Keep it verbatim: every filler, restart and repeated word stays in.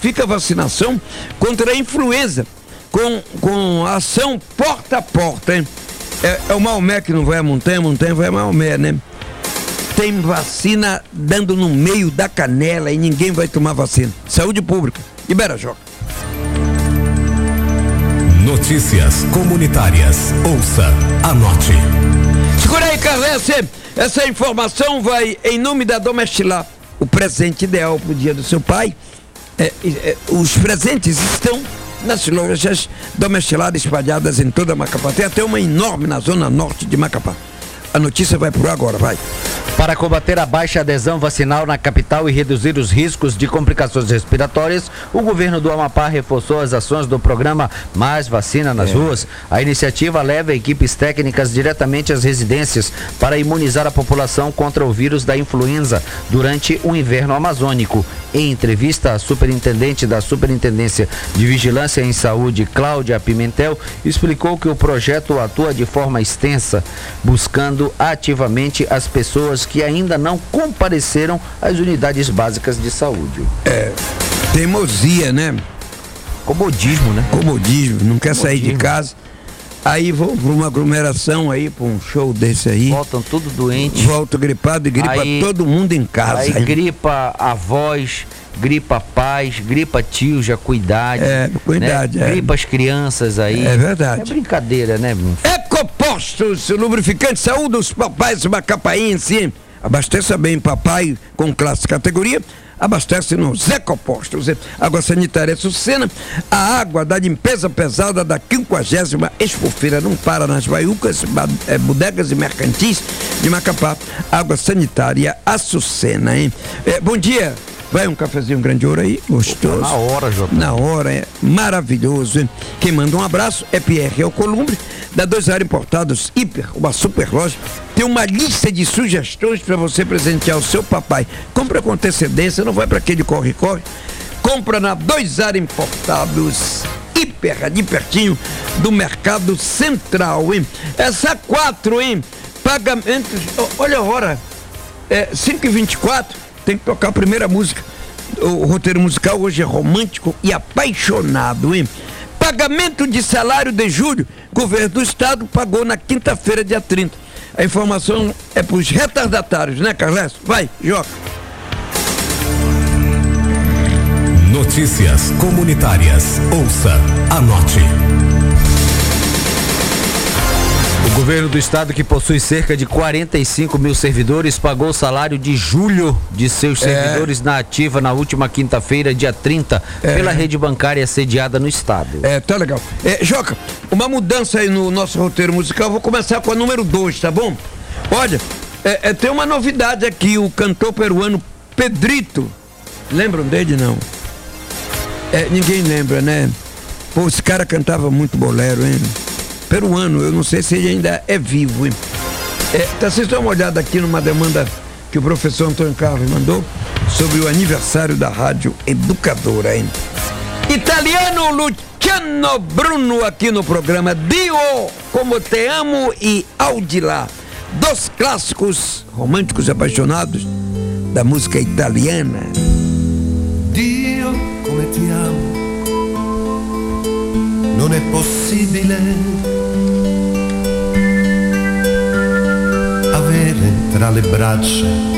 intensifica a vacinação contra a influenza, com, com a ação porta a porta, hein? É, é o Maomé que não vai à montanha, a montanha vai a Maomé, né? Tem vacina dando no meio da canela e ninguém vai tomar vacina. Saúde pública. Libera, Joca. Notícias comunitárias. Ouça, anote. Segura aí, Carles. Essa informação vai em nome da Domestilá. O presente ideal para o dia do seu pai. É, é, os presentes estão nas lojas Domestilá espalhadas em toda Macapá. Tem até uma enorme na zona norte de Macapá. A notícia vai por agora, vai. Para combater a baixa adesão vacinal na capital e reduzir os riscos de complicações respiratórias, o governo do Amapá reforçou as ações do programa Mais Vacina nas é. Ruas. A iniciativa leva equipes técnicas diretamente às residências para imunizar a população contra o vírus da influenza durante o inverno amazônico. Em entrevista, a superintendente da Superintendência de Vigilância em Saúde, Cláudia Pimentel, explicou que o projeto atua de forma extensa, buscando ativamente as pessoas que ainda não compareceram às unidades básicas de saúde. É, teimosia, né? Comodismo, né? Comodismo, não quer Comodismo. sair de casa. Aí vão para uma aglomeração aí, para um show desse aí. Voltam tudo doentes. Volta gripado e gripa aí, todo mundo em casa. Aí, aí gripa avós, gripa pais, gripa tio, já cuidade. É, cuidade, né? é. Gripa as crianças aí. É verdade. É brincadeira, né? Ecopostos, lubrificante, saúde os papais macapaense. Abasteça bem papai com classe categoria. Abastece nos Ecopostos. Água sanitária Sucena, a água da limpeza pesada da quinquagésima Expofeira não para nas baiucas, bodegas e mercantis de Macapá. Água sanitária Açucena, hein? É, bom dia. Vai um cafezinho grande ouro aí, gostoso. Na hora, Jota. Na hora, é maravilhoso, hein? Quem manda um abraço é Pierre Alcolumbre, da Dois Ar Importados Hiper, uma super loja. Tem uma lista de sugestões para você presentear o seu papai. Compra com antecedência, não vai para aquele corre-corre. Compra na Dois Ar Importados Hiper, ali pertinho do Mercado Central, hein? Essa quatro, hein? Pagamentos, olha a hora, é cinco e vinte e quatro. Tem que tocar a primeira música. O roteiro musical hoje é romântico e apaixonado, hein? Pagamento de salário de julho, governo do estado pagou na quinta-feira, dia trinta. A informação é para os retardatários, né, Carles? Vai, Joca. Notícias comunitárias. Ouça, anote. O governo do estado, que possui cerca de quarenta e cinco mil servidores, pagou o salário de julho de seus servidores é. na ativa na última quinta-feira, dia trinta, é. pela rede bancária sediada no estado. É, tá legal. É, Joca, uma mudança aí no nosso roteiro musical, vou começar com a número dois, tá bom? Olha, é, é, tem uma novidade aqui, o cantor peruano Pedrito. Lembram dele, não? É, ninguém lembra, né? Pô, esse cara cantava muito bolero, hein? Peruano, eu não sei se ele ainda é vivo, hein? É, tá, vocês dão uma olhada aqui numa demanda que o professor Antônio Carlos mandou sobre o aniversário da Rádio Educadora, hein? Italiano Luciano Bruno aqui no programa Dio, Como Te Amo e Audilá, dois clássicos românticos e apaixonados da música italiana. Dio, come ti amo, non è possibile avere tra le braccia